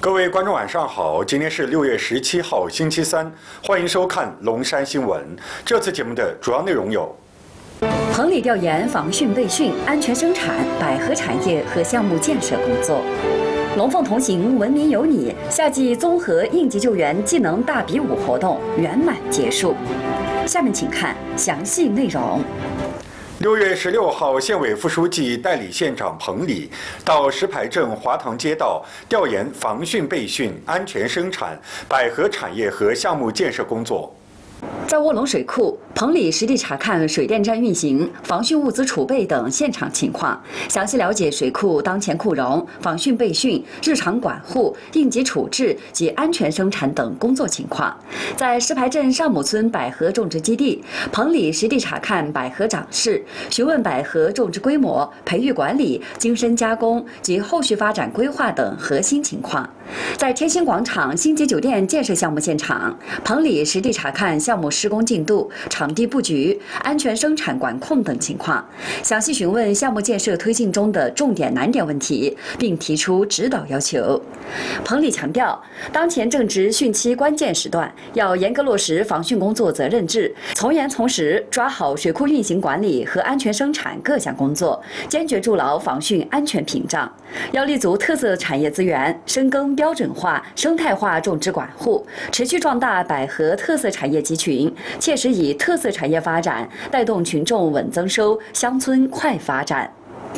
各位观众晚上好，今天是6月17号星期三，欢迎收看龙山新闻。这次节目的主要内容有： 棚里调研防汛备汛、安全生产、百合产业和项目建设工作；龙凤同行、文明有你夏季综合应急救援技能大比武活动圆满结束。下面请看详细内容。 6月16号，县委副书记代理县长彭礼到石牌镇华塘街道调研防汛备汛、安全生产、百合产业和项目建设工作。 在卧龙水库，彭礼实地查看水电站运行、防汛物资储备等现场情况，详细了解水库当前库容、防汛备汛、日常管护、应急处置及安全生产等工作情况。在石牌镇上亩村百合种植基地，彭礼实地查看百合长势，询问百合种植规模、培育管理、精深加工及后续发展规划等核心情况。在天星广场星级酒店建设项目现场，彭礼实地查看项目施工进度、场地布局、安全生产管控等情况，详细询问项目建设推进中的重点难点问题，并提出指导要求。彭礼强调，当前正值汛期关键时段，要严格落实防汛工作责任制，从严从实抓好水库运行管理和安全生产各项工作，坚决筑牢防汛安全屏障。要立足特色产业资源，深耕标准化、生态化种植管护，持续壮大百合特色产业集群，切实以特色产业发展带动群众稳增收、乡村快发展。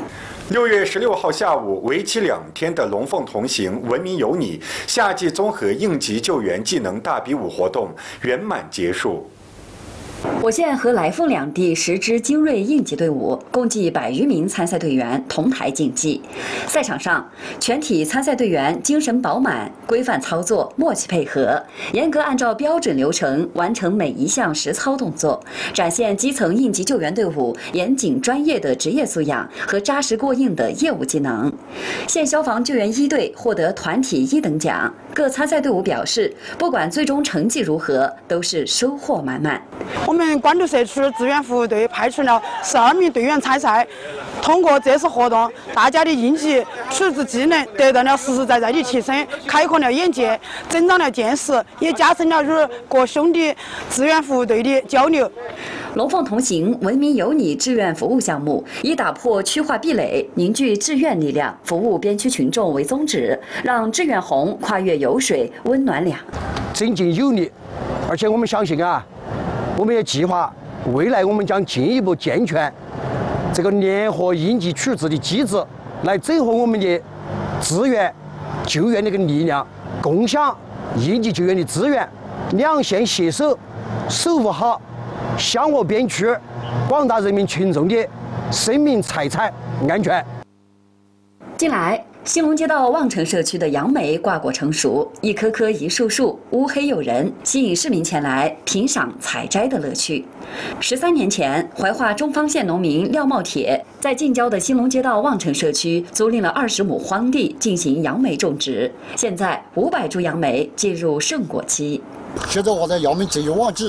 6月16号下午，为期2天的龙凤同行、文明有你夏季综合应急救援技能大比武活动圆满结束。 我县和来凤两地10支精锐应急队伍，共计100余名参赛队员同台竞技。赛场上，全体参赛队员精神饱满、规范操作、默契配合，严格按照标准流程完成每一项实操动作，展现基层应急救援队伍严谨专业的职业素养和扎实过硬的业务技能。县消防救援1队获得团体1等奖。各参赛队伍表示，不管最终成绩如何，都是收获满满。 我们官渡社区志愿服务队派出了12名队员参赛。通过这次活动，大家的应急处置技能得到了实实在在的提升，开阔了眼界，增长了见识，也加深了与各兄弟志愿服务队的交流。 龙凤同行、文明有你志愿服务项目以打破区划壁垒、凝聚志愿力量、服务边区群众为宗旨，让志愿红跨越油水，温暖两。 增进有力，而且我们相信我们也计划未来我们将进一步健全这个联合应急处置的机制，来整合我们的资源救援的一个力量，共享应急救援的资源，两县携手守护好湘鄂边区广大人民群众的生命财产安全。 近来，兴隆街道望城社区的杨梅瓜果成熟，一棵棵一树树，乌黑诱人，吸引市民前来品赏采摘的乐趣。13年前，怀化中方县农民廖茂铁在近郊的兴隆街道望城社区租赁了20亩荒地进行杨梅种植，现在500株杨梅进入盛果期。 现在我在杨梅只有旺季，